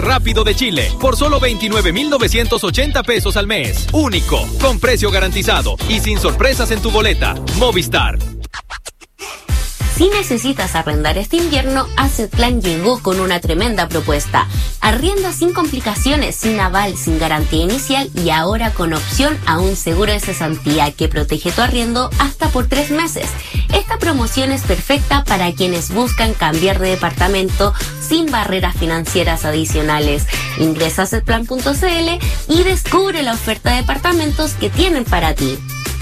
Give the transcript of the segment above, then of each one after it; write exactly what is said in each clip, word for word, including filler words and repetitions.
rápido de Chile por solo veintinueve mil novecientos ochenta pesos al mes. Único, con precio garantizado y sin sorpresas en tu boleta. Movistar. Si necesitas arrendar este invierno, Assetplan llegó con una tremenda propuesta. Arrienda sin complicaciones, sin aval, sin garantía inicial y ahora con opción a un seguro de cesantía que protege tu arriendo hasta por tres meses. Esta promoción es perfecta para quienes buscan cambiar de departamento sin barreras financieras adicionales. Ingresa a assetplan punto c l y descubre la oferta de departamentos que tienen para ti.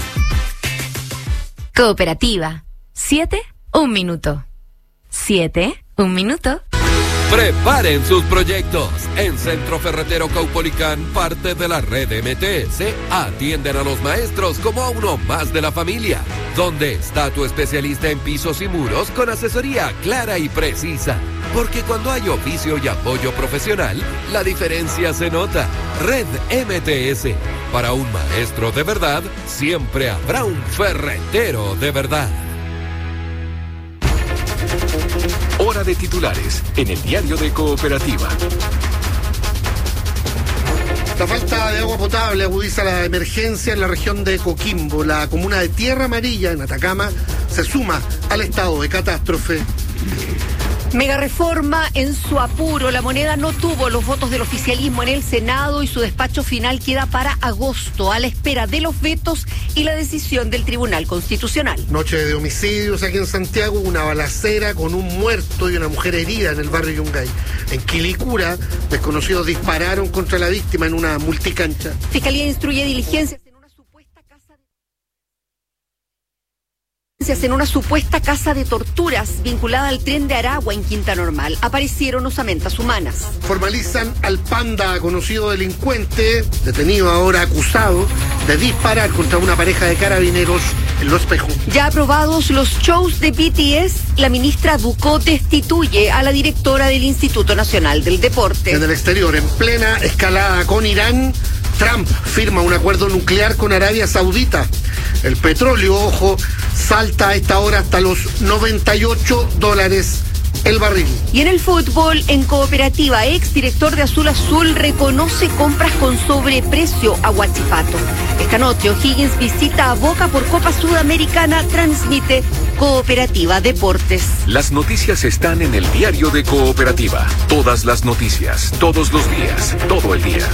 Cooperativa. Siete. Un minuto. Siete, un minuto. Preparen sus proyectos. En Centro Ferretero Caupolicán, parte de la red M T S, atienden a los maestros como a uno más de la familia. ¿Dónde está tu especialista en pisos y muros con asesoría clara y precisa? Porque cuando hay oficio y apoyo profesional, la diferencia se nota. Red M T S. Para un maestro de verdad, siempre habrá un ferretero de verdad. Hora de titulares en el diario de Cooperativa. La falta de agua potable agudiza la emergencia en la región de Coquimbo. La comuna de Tierra Amarilla, en Atacama, se suma al estado de catástrofe. Mega reforma en su apuro. La Moneda no tuvo los votos del oficialismo en el Senado y su despacho final queda para agosto, a la espera de los vetos y la decisión del Tribunal Constitucional. Noche de homicidios aquí en Santiago, una balacera con un muerto y una mujer herida en el barrio Yungay. En Quilicura, desconocidos dispararon contra la víctima en una multicancha. Fiscalía instruye diligencias en una supuesta casa de... en una supuesta casa de torturas vinculada al tren de Aragua en Quinta Normal. Aparecieron osamentas humanas. Formalizan al Panda, conocido delincuente, detenido ahora acusado de disparar contra una pareja de carabineros en Los Pejos. Ya aprobados los shows de B T S, la ministra Ducó destituye a la directora del Instituto Nacional del Deporte. En el exterior, en plena escalada con Irán, Trump firma un acuerdo nuclear con Arabia Saudita. El petróleo, ojo, salta a esta hora hasta los noventa y ocho dólares el barril. Y en el fútbol, en Cooperativa, ex director de Azul Azul reconoce compras con sobreprecio a Huachipato. Esta noche, O'Higgins visita a Boca por Copa Sudamericana, transmite Cooperativa Deportes. Las noticias están en el diario de Cooperativa. Todas las noticias, todos los días, todo el día.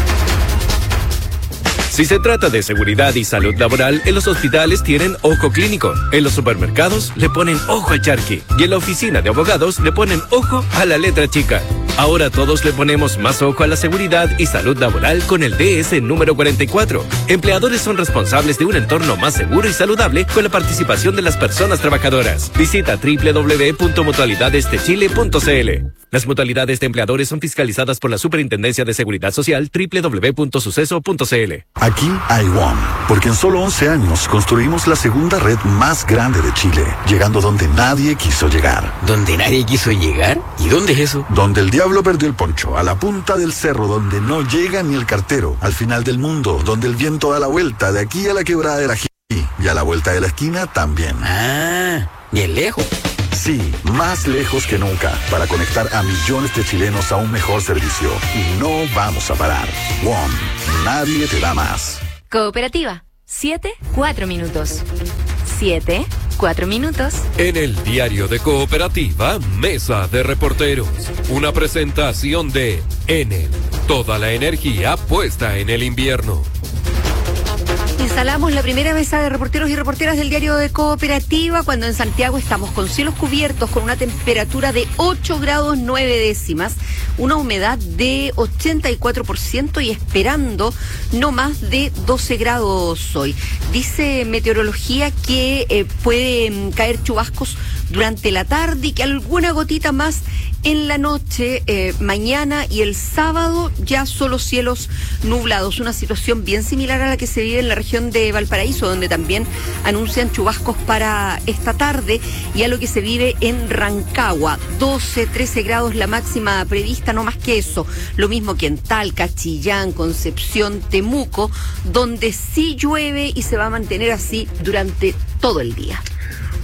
Si se trata de seguridad y salud laboral, en los hospitales tienen ojo clínico. En los supermercados le ponen ojo al charqui. Y en la oficina de abogados le ponen ojo a la letra chica. Ahora todos le ponemos más ojo a la seguridad y salud laboral con el D S número cuarenta y cuatro. Empleadores son responsables de un entorno más seguro y saludable con la participación de las personas trabajadoras. Visita doble u doble u doble u punto mutualidades de chile punto c l. Las mutualidades de empleadores son fiscalizadas por la Superintendencia de Seguridad Social, doble u doble u doble u punto suceso punto c l. Aquí hay WOM, porque en solo once años construimos la segunda red más grande de Chile, llegando donde nadie quiso llegar. ¿Donde nadie quiso llegar? ¿Y dónde es eso? Donde el diablo perdió el poncho, a la punta del cerro, donde no llega ni el cartero, al final del mundo, donde el viento da la vuelta, de aquí a la quebrada de la G, y a la vuelta de la esquina también. Ah, bien lejos. Sí, más lejos que nunca, para conectar a millones de chilenos a un mejor servicio. Y no vamos a parar. WOM, nadie te da más. Cooperativa, siete, cuatro minutos. Siete, cuatro minutos. En el diario de Cooperativa, Mesa de Reporteros. Una presentación de Enel. Toda la energía puesta en el invierno. Instalamos la primera mesa de reporteros y reporteras del diario de Cooperativa cuando en Santiago estamos con cielos cubiertos, con una temperatura de ocho grados nueve décimas, una humedad de ochenta y cuatro por ciento y esperando no más de doce grados hoy. Dice meteorología que eh, pueden caer chubascos durante la tarde y que alguna gotita más en la noche, eh, mañana y el sábado ya solo cielos nublados. Una situación bien similar a la que se vive en la región de Valparaíso, donde también anuncian chubascos para esta tarde, y a lo que se vive en Rancagua. doce, trece grados la máxima prevista, no más que eso. Lo mismo que en Talca, Chillán, Concepción, Temuco, donde sí llueve y se va a mantener así durante todo el día.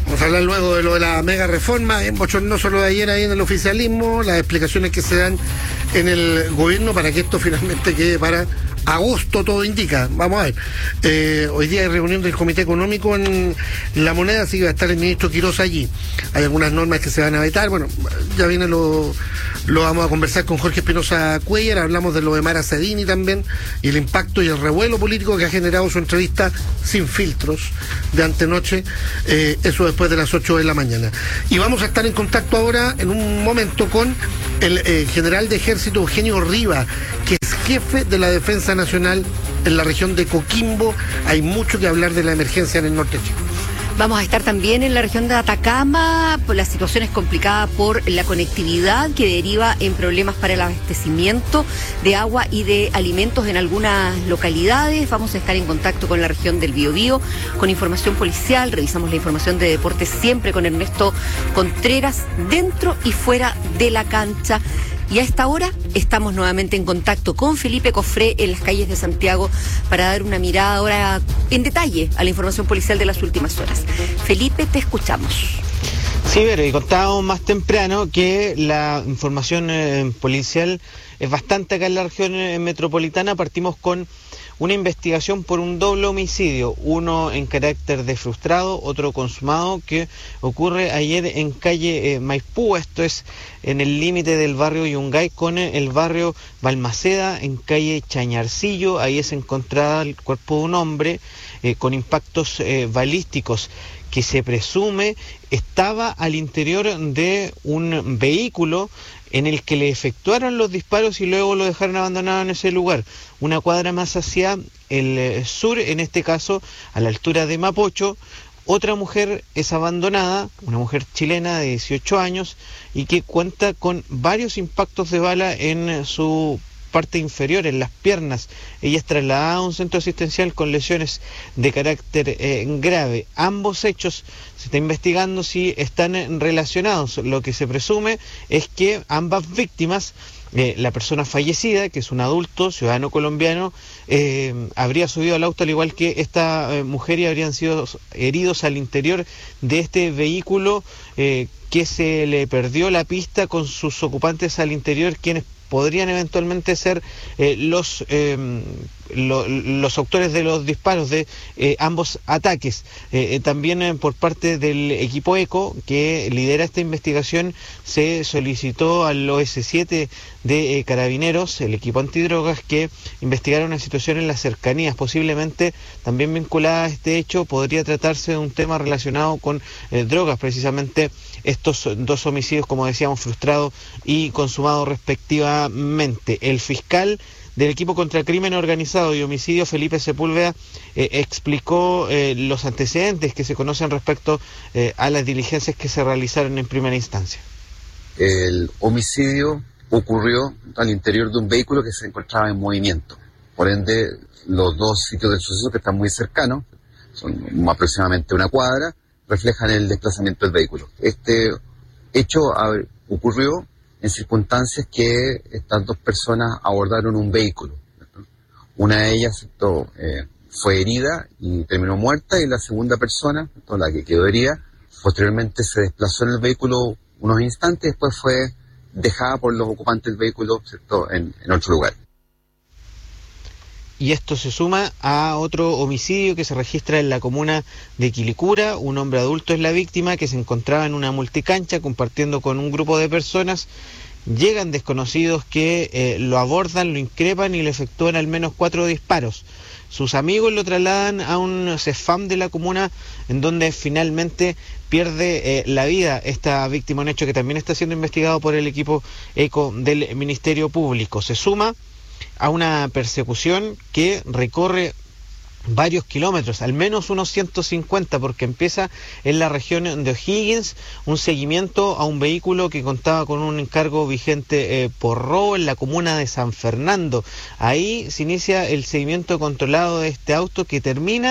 Vamos a hablar luego de lo de la mega reforma, en bochornoso lo de ayer ahí en el oficialismo, las explicaciones que se dan en el gobierno para que esto finalmente quede para agosto, todo indica. Vamos a ver. Eh, hoy día hay reunión del Comité Económico en La Moneda, así que va a estar el ministro Quiroz allí. Hay algunas normas que se van a vetar. Bueno, ya viene lo, lo vamos a conversar con Jorge Espinosa Cuellar. Hablamos de lo de Mara Cedini también y el impacto y el revuelo político que ha generado su entrevista sin filtros de antenoche. Eh, eso después de las ocho de la mañana. Y vamos a estar en contacto ahora en un momento con el eh, general de ejército Eugenio Riva, que es jefe de la Defensa Nacional en la región de Coquimbo. Hay mucho que hablar de la emergencia en el norte de Chile. Vamos a estar también en la región de Atacama, pues la situación es complicada por la conectividad que deriva en problemas para el abastecimiento de agua y de alimentos en algunas localidades. Vamos a estar en contacto con la región del Biobío, con información policial, revisamos la información de deportes siempre con Ernesto Contreras, dentro y fuera de la cancha. Y a esta hora estamos nuevamente en contacto con Felipe Cofré en las calles de Santiago para dar una mirada ahora en detalle a la información policial de las últimas horas. Felipe, te escuchamos. Sí, pero y contábamos más temprano que la información eh, policial es bastante acá en la región eh, metropolitana. Partimos con una investigación por un doble homicidio, uno en carácter de frustrado, otro consumado, que ocurre ayer en calle eh, Maipú. Esto es en el límite del barrio Yungay con el barrio Balmaceda, en calle Chañarcillo. Ahí es encontrada el cuerpo de un hombre eh, con impactos eh, balísticos que se presume estaba al interior de un vehículo en el que le efectuaron los disparos y luego lo dejaron abandonado en ese lugar. Una cuadra más hacia el sur, en este caso a la altura de Mapocho, otra mujer es abandonada, una mujer chilena de dieciocho años y que cuenta con varios impactos de bala en su parte inferior, en las piernas. Ella es trasladada a un centro asistencial con lesiones de carácter eh, grave. Ambos hechos se está investigando si están relacionados. Lo que se presume es que ambas víctimas, eh, la persona fallecida, que es un adulto ciudadano colombiano, eh, habría subido al auto al igual que esta eh, mujer y habrían sido heridos al interior de este vehículo eh, que se le perdió la pista con sus ocupantes al interior, quienes podrían eventualmente ser eh, los eh, lo, los autores de los disparos de eh, ambos ataques. Eh, eh, también eh, por parte del equipo ECO, que lidera esta investigación, se solicitó al O S siete de eh, Carabineros, el equipo antidrogas, que investigara una situación en las cercanías, posiblemente también vinculada a este hecho. Podría tratarse de un tema relacionado con eh, drogas, precisamente estos dos homicidios, como decíamos, frustrado y consumado respectivamente. El fiscal del equipo contra crimen organizado y homicidio, Felipe Sepúlveda, eh, explicó eh, los antecedentes que se conocen respecto eh, a las diligencias que se realizaron en primera instancia. El homicidio ocurrió al interior de un vehículo que se encontraba en movimiento. Por ende, los dos sitios del suceso, que están muy cercanos, son aproximadamente una cuadra, reflejan el desplazamiento del vehículo. Este hecho a ver, ocurrió en circunstancias que estas dos personas abordaron un vehículo. Una de ellas esto, eh, fue herida y terminó muerta, y la segunda persona, esto, la que quedó herida, posteriormente se desplazó en el vehículo unos instantes y después fue dejada por los ocupantes del vehículo, ¿cierto?, en, en otro lugar. Y esto se suma a otro homicidio que se registra en la comuna de Quilicura. Un hombre adulto es la víctima, que se encontraba en una multicancha compartiendo con un grupo de personas. Llegan desconocidos que eh, lo abordan, lo increpan y le efectúan al menos cuatro disparos. Sus amigos lo trasladan a un CEFAM de la comuna, en donde finalmente pierde eh, la vida esta víctima, un hecho que también está siendo investigado por el equipo ECO del Ministerio Público. Se suma a una persecución que recorre varios kilómetros, al menos unos ciento cincuenta, porque empieza en la región de O'Higgins, un seguimiento a un vehículo que contaba con un encargo vigente eh, por robo en la comuna de San Fernando. Ahí se inicia el seguimiento controlado de este auto, que termina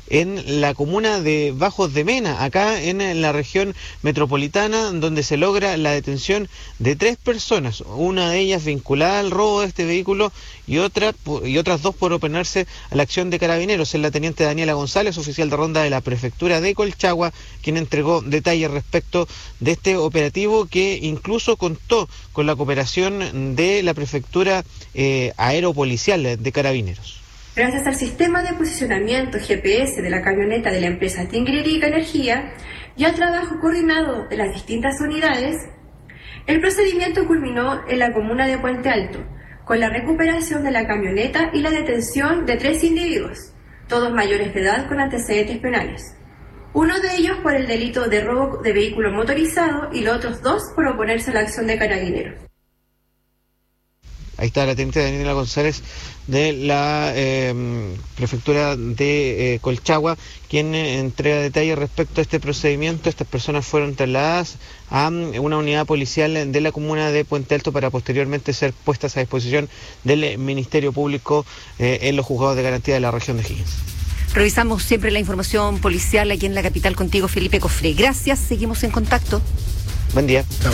en la comuna de Bajos de Mena, acá en, en la región metropolitana, donde se logra la detención de tres personas, una de ellas vinculada al robo de este vehículo y otra y otras dos por oponerse a la acción de carabineros. Es la teniente Daniela González, oficial de ronda de la prefectura de Colchagua, quien entregó detalles respecto de este operativo, que incluso contó con la cooperación de la prefectura eh, aeropolicial de carabineros. Gracias al sistema de posicionamiento G P S de la camioneta de la empresa Tingrerica Energía y al trabajo coordinado de las distintas unidades, el procedimiento culminó en la comuna de Puente Alto, con la recuperación de la camioneta y la detención de tres individuos, todos mayores de edad con antecedentes penales. Uno de ellos por el delito de robo de vehículo motorizado y los otros dos por oponerse a la acción de carabineros. Ahí está la teniente Daniela González de la eh, prefectura de eh, Colchagua, quien eh, entrega detalles respecto a este procedimiento. Estas personas fueron trasladadas a um, una unidad policial de la comuna de Puente Alto para posteriormente ser puestas a disposición del Ministerio Público eh, en los juzgados de garantía de la región de Higgins. Revisamos siempre la información policial aquí en la capital contigo, Felipe Cofré. Gracias, seguimos en contacto. Buen día. Chao.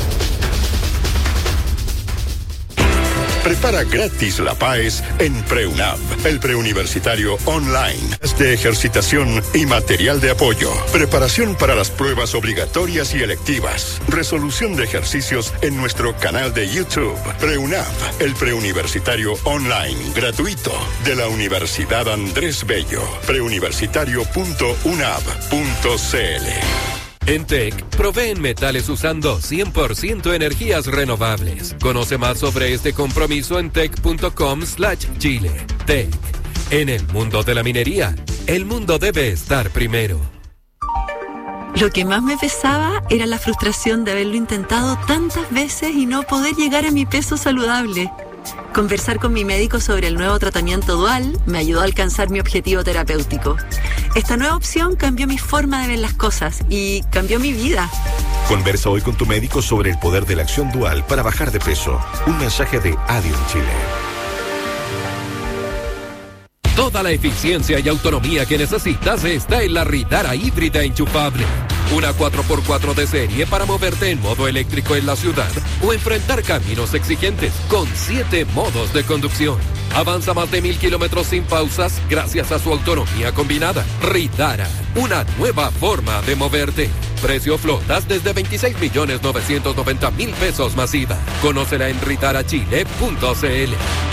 Prepara gratis la PAES en PreUNAV, el preuniversitario online de ejercitación y material de apoyo. Preparación para las pruebas obligatorias y electivas. Resolución de ejercicios en nuestro canal de YouTube. PreUNAV, el preuniversitario online gratuito de la Universidad Andrés Bello. preuniversitario punto unav punto cl. En T E C, proveen metales usando cien por ciento energías renovables. Conoce más sobre este compromiso en tec punto com slash chile. T E C. En el mundo de la minería, el mundo debe estar primero. Lo que más me pesaba era la frustración de haberlo intentado tantas veces y no poder llegar a mi peso saludable. Conversar con mi médico sobre el nuevo tratamiento dual me ayudó a alcanzar mi objetivo terapéutico. Esta nueva opción cambió mi forma de ver las cosas y cambió mi vida. Conversa hoy con tu médico sobre el poder de la acción dual para bajar de peso. Un mensaje de Adium Chile. Toda la eficiencia y autonomía que necesitas está en la Ritara híbrida enchufable. Una cuatro por cuatro de serie para moverte en modo eléctrico en la ciudad o enfrentar caminos exigentes con siete modos de conducción. Avanza más de mil kilómetros sin pausas gracias a su autonomía combinada. Ritara, una nueva forma de moverte. Precio flotas desde veintiséis millones novecientos noventa mil pesos masiva. Conócela en ritara chile punto cl.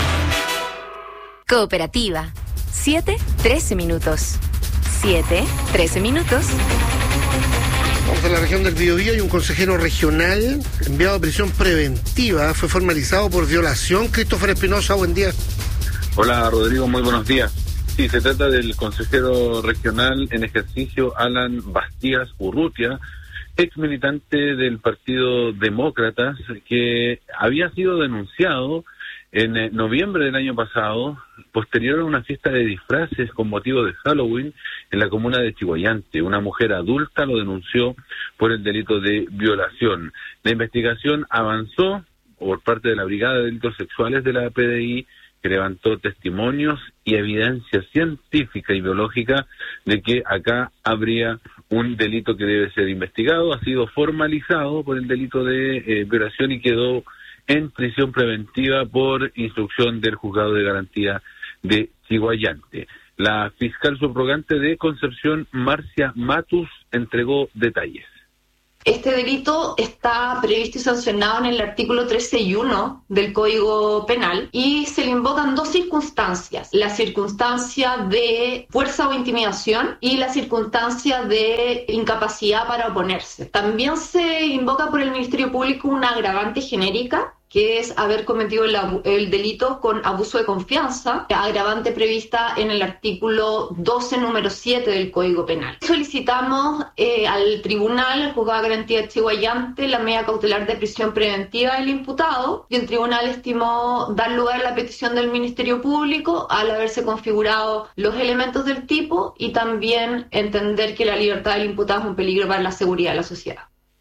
Cooperativa. siete, trece minutos. siete, trece minutos. Vamos a la región del Biobío y un consejero regional enviado a prisión preventiva fue formalizado por violación. Christopher Espinosa, buen día. Hola Rodrigo, muy buenos días. Sí, se trata del consejero regional en ejercicio Alan Bastías Urrutia, ex militante del Partido Demócratas, que había sido denunciado en eh, noviembre del año pasado, posterior a una fiesta de disfraces con motivo de Halloween en la comuna de Chihuayante. Una mujer adulta lo denunció por el delito de violación. La investigación avanzó por parte de la Brigada de Delitos Sexuales de la P D I, que levantó testimonios y evidencia científica y biológica de que acá habría un delito que debe ser investigado. Ha sido formalizado por el delito de eh, violación y quedó en prisión preventiva por instrucción del Juzgado de Garantía de Chihuayante. La fiscal subrogante de Concepción, Marcia Matus, entregó detalles. Este delito está previsto y sancionado en el artículo trece y uno del Código Penal y se le invocan dos circunstancias: la circunstancia de fuerza o intimidación y la circunstancia de incapacidad para oponerse. También se invoca por el Ministerio Público una agravante genérica, que es haber cometido el, el delito con abuso de confianza, agravante prevista en el artículo doce, número siete del Código Penal. Solicitamos eh, al tribunal, al Juzgado de Garantía de Chihuayante, la medida cautelar de prisión preventiva del imputado, y el tribunal estimó dar lugar a la petición del Ministerio Público al haberse configurado los elementos del tipo y también entender que la libertad del imputado es un peligro para la seguridad de la sociedad.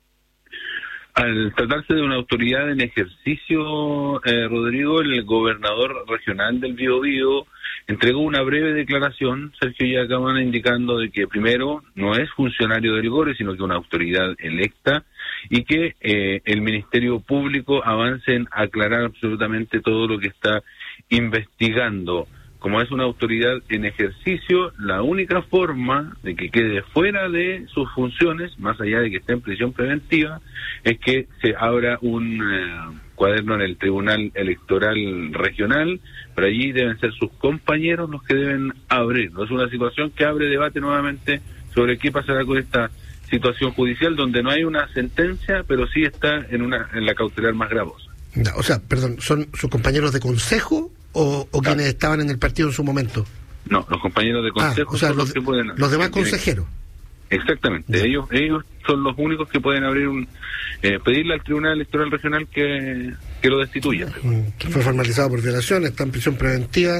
Al tratarse de una autoridad en ejercicio, eh, Rodrigo, el gobernador regional del Biobío, entregó una breve declaración, Sergio Yacamana, indicando de que primero no es funcionario del GORE, sino que una autoridad electa, y que eh, el Ministerio Público avance en aclarar absolutamente todo lo que está investigando. Como es una autoridad en ejercicio, la única forma de que quede fuera de sus funciones, más allá de que esté en prisión preventiva, es que se abra un eh, cuaderno en el Tribunal Electoral Regional, pero allí deben ser sus compañeros los que deben abrirlo. Es una situación que abre debate nuevamente sobre qué pasará con esta situación judicial, donde no hay una sentencia, pero sí está en una en la cautelar más gravosa. No, o sea, perdón, ¿son sus compañeros de consejo o, o quienes estaban en el partido en su momento? No, los compañeros de consejo ah, o sea, son los, los que pueden... Los demás tienen, consejeros. Exactamente, yeah. ellos ellos son los únicos que pueden abrir un eh, pedirle al Tribunal Electoral Regional que, que lo destituya. Que fue formalizado por violación, está en prisión preventiva.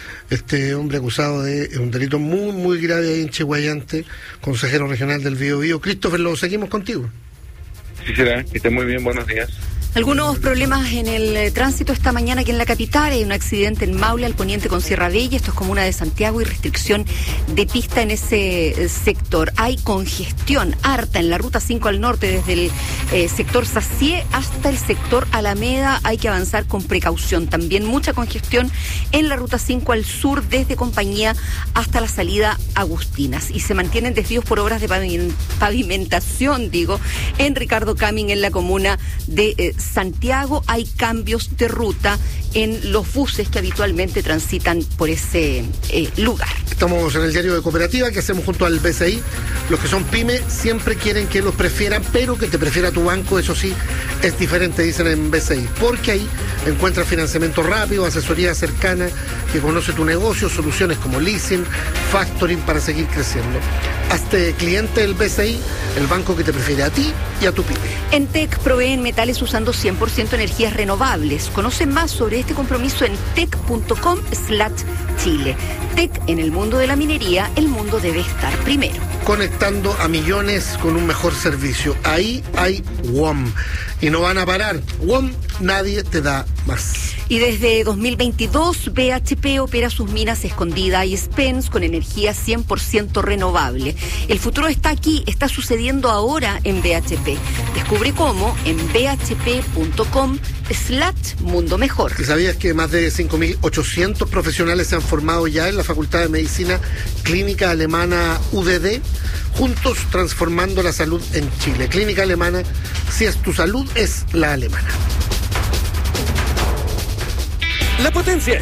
Este hombre acusado de un delito muy, muy grave ahí en Chihuayante, consejero regional del Biobío. Christopher, lo seguimos contigo. Sí, será, que esté muy bien, buenos días. Algunos problemas en el eh, tránsito esta mañana aquí en la capital. Hay un accidente en Maule, al poniente con Sierra Bella. Esto es comuna de Santiago y restricción de pista en ese eh, sector. Hay congestión harta en la ruta cinco al norte, desde el eh, sector Sacié hasta el sector Alameda. Hay que avanzar con precaución. También mucha congestión en la ruta cinco al sur, desde Compañía hasta la salida Agustinas. Y se mantienen desvíos por obras de pavimentación, digo, en Ricardo Camin, en la comuna de eh, Santiago. Hay cambios de ruta en los buses que habitualmente transitan por ese eh, lugar. Estamos en el diario de Cooperativa que hacemos junto al B C I. Los que son pyme siempre quieren que los prefieran, pero que te prefiera tu banco, eso sí, es diferente, dicen en B C I, porque ahí encuentras financiamiento rápido, asesoría cercana, que conoce tu negocio, soluciones como leasing, factoring para seguir creciendo. Hazte cliente del B C I, el banco que te prefiere a ti y a tu pyme. En T E C proveen metales usando cien por ciento energías renovables. Conocen más sobre este compromiso en tec punto com slash chile. T E C, en el mundo de la minería, el mundo debe estar primero. Conectando a millones con un mejor servicio. Ahí hay W O M. Y no van a parar. W O M, nadie te da más. Y desde dos mil veintidós, B H P opera sus minas Escondida y Spence con energía cien por ciento renovable. El futuro está aquí, está sucediendo ahora en B H P. Descubre cómo en bhp punto com slash mundo mejor. ¿Sabías que más de cinco mil ochocientos profesionales se han formado ya en la Facultad de Medicina Clínica Alemana U D D? Juntos transformando la salud en Chile. Clínica Alemana, si es tu salud, es la alemana. La potencia